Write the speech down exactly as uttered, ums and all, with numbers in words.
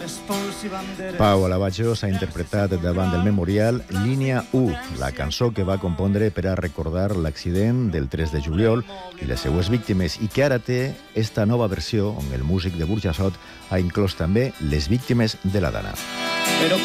Pau Alabajos ha interpretat davant del memorial Línia u, la cançó que va compondre per a recordar l'accident del tres de juliol i les seues víctimes, i que ara té esta nova versió on el músic de Burjassot ha inclòs també les víctimes de la Dana.